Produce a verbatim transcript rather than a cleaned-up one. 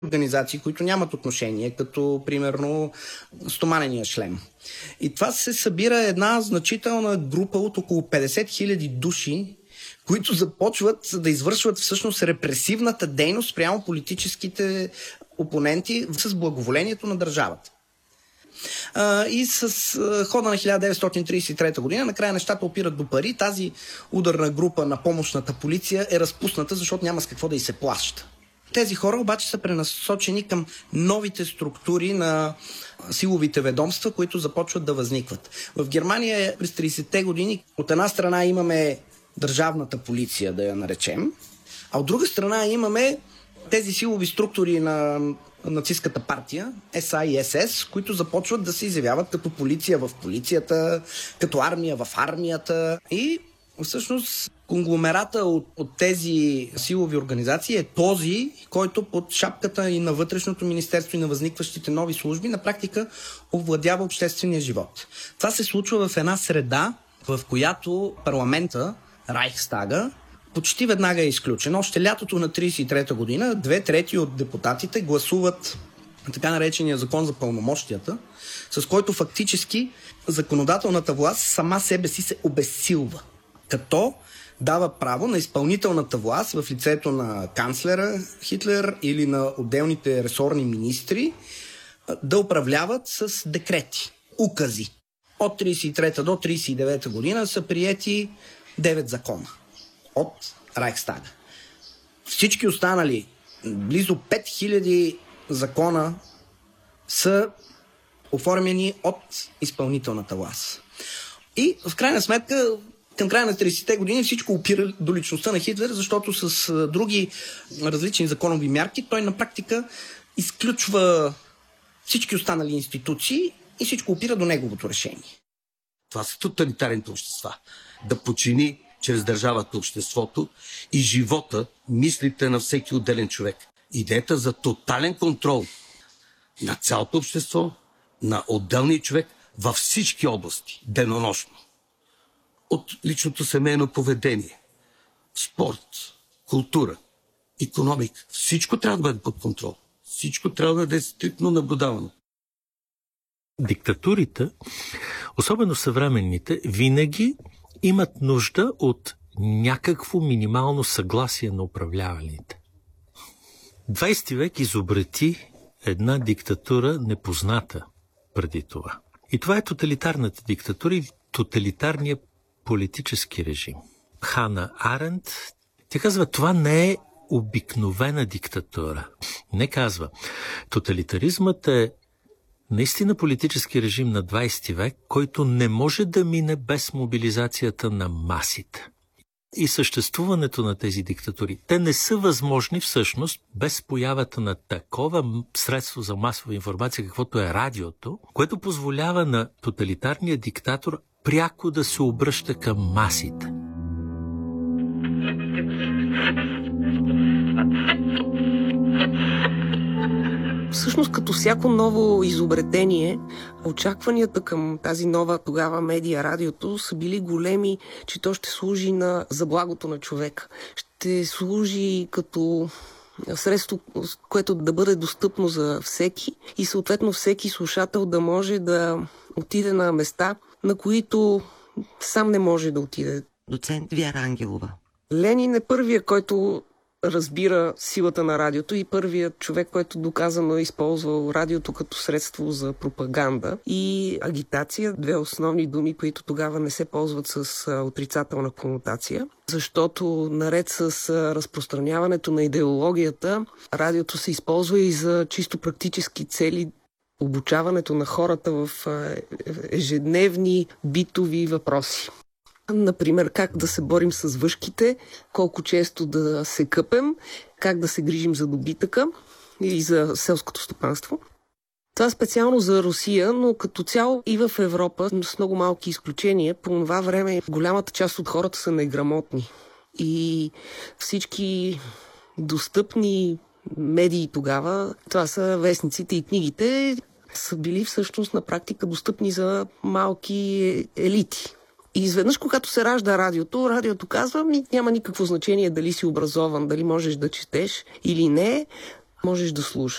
организации, които нямат отношение, като примерно стоманения шлем. И това се събира една значителна група от около петдесет хиляди души, които започват да извършват всъщност репресивната дейност прямо политическите опоненти с благоволението на държавата. Uh, и с uh, хода на хиляда деветстотин тридесет и трета година накрая нещата опират до пари. Тази ударна група на помощната полиция е разпусната, защото няма с какво да й се плаща. Тези хора обаче са пренасочени към новите структури на силовите ведомства, които започват да възникват. В Германия през тридесетте години от една страна имаме държавната полиция, да я наречем, а от друга страна имаме тези силови структури на нацистката партия, Ес А и Ес Ес, които започват да се изявяват като полиция в полицията, като армия в армията. И всъщност конгломерата от, от тези силови организации е този, който под шапката и на вътрешното министерство и на възникващите нови служби на практика овладява обществения живот. Това се случва в една среда, в която парламента, Райхстага, почти веднага е изключен. Още лятото на тридесет и трета година две трети от депутатите гласуват така наречения закон за пълномощията, с който фактически законодателната власт сама себе си се обезсилва, като дава право на изпълнителната власт в лицето на канцлера Хитлер или на отделните ресорни министри да управляват с декрети, укази. От тридесет и трета до тридесет и девета година са приети девет закона от Райхстага. Всички останали, близо пет хиляди закона, са оформени от изпълнителната власт. И в крайна сметка, към края на тридесетте години всичко опира до личността на Хитлер, защото с други различни законови мерки той на практика изключва всички останали институции и всичко опира до неговото решение. Това са тоталитарните общества. Да подчини чрез държавата обществото и живота, мислите на всеки отделен човек. Идеята за тотален контрол на цялото общество, на отделния човек във всички области, денонощно. От личното семейно поведение, спорт, култура, икономика. Всичко трябва да бъде под контрол. Всичко трябва да бъде стриктно наблюдавано. Диктатурите, особено съвременните, винаги имат нужда от някакво минимално съгласие на управляваните. двайсети век изобрети една диктатура непозната преди това. И това е тоталитарната диктатура и тоталитарният политически режим. Хана Аренд, тя казва, това не е обикновена диктатура. Не казва. Тоталитаризмът е наистина политически режим на двайсети век, който не може да мине без мобилизацията на масите. И съществуването на тези диктатури. Те не са възможни всъщност без появата на такова средство за масова информация, каквото е радиото, което позволява на тоталитарния диктатор пряко да се обръща към масите. Всъщност, като всяко ново изобретение, очакванията към тази нова тогава медия, радиото, са били големи, че то ще служи на, за благото на човека. Ще служи като средство, което да бъде достъпно за всеки и съответно всеки слушател да може да отиде на места, на които сам не може да отиде. Доцент Вяра Ангелова. Ленин е първия, който разбира силата на радиото и първият човек, който доказано е използвал радиото като средство за пропаганда и агитация. Две основни думи, които тогава не се ползват с отрицателна конотация, защото наред с разпространяването на идеологията, радиото се използва и за чисто практически цели, обучаването на хората в ежедневни битови въпроси. Например, как да се борим с въшките, колко често да се къпем, как да се грижим за добитъка или за селското стопанство. Това специално за Русия, но като цяло и в Европа, с много малки изключения, по това време голямата част от хората са неграмотни. И всички достъпни медии тогава, това са вестниците и книгите, са били всъщност на практика достъпни за малки елити. И изведнъж, когато се ражда радиото, радиото казва, ми няма никакво значение дали си образован, дали можеш да четеш или не, можеш да слушаш.